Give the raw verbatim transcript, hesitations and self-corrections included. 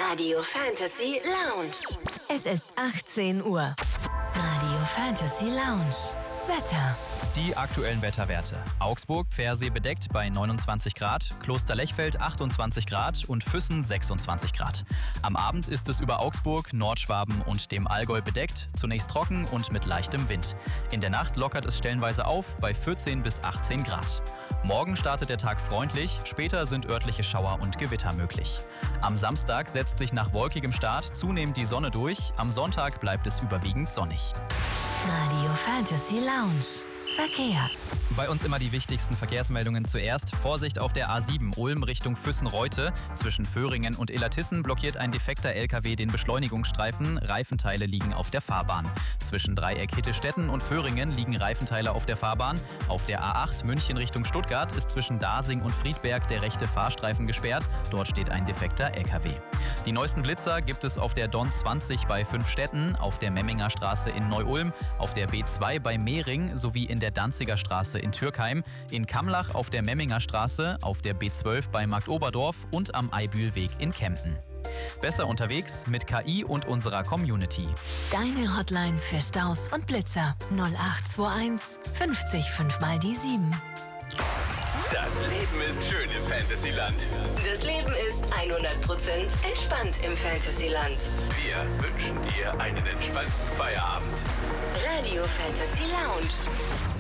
Radio Fantasy Lounge. Es ist achtzehn Uhr. Radio Fantasy Lounge. Wetter. Die aktuellen Wetterwerte. Augsburg, Pfersee bedeckt bei neunundzwanzig Grad, Kloster-Lechfeld achtundzwanzig Grad und Füssen sechsundzwanzig Grad. Am Abend ist es über Augsburg, Nordschwaben und dem Allgäu bedeckt, zunächst trocken und mit leichtem Wind. In der Nacht lockert es stellenweise auf bei vierzehn bis achtzehn Grad. Morgen startet der Tag freundlich, später sind örtliche Schauer und Gewitter möglich. Am Samstag setzt sich nach wolkigem Start zunehmend die Sonne durch, am Sonntag bleibt es überwiegend sonnig. Radio Fantasy Lounge. Verkehr. Bei uns immer die wichtigsten Verkehrsmeldungen zuerst. Vorsicht auf der A sieben Ulm Richtung Füssen-Reute. Zwischen Föhringen und Illertissen blockiert ein defekter L K W den Beschleunigungsstreifen. Reifenteile liegen auf der Fahrbahn. Zwischen Dreieck Hittestetten und Föhringen liegen Reifenteile auf der Fahrbahn. Auf der A acht München Richtung Stuttgart ist zwischen Dasing und Friedberg der rechte Fahrstreifen gesperrt. Dort steht ein defekter L K W. Die neuesten Blitzer gibt es auf der Don zwanzig bei Fünfstetten, auf der Memminger Straße in Neu-Ulm, auf der B zwei bei Mehring sowie in der Danziger Straße in Türkheim, in Kamlach auf der Memminger Straße, auf der B zwölf bei Marktoberdorf und am Eibühlweg in Kempten. Besser unterwegs mit K I und unserer Community. Deine Hotline für Staus und Blitzer null acht zwei eins fünfzig fünf mal die sieben. Das Leben ist schön im Fantasyland. Das Leben ist hundert Prozent entspannt im Fantasyland. Wir wünschen dir einen entspannten Feierabend. Radio Fantasy Lounge.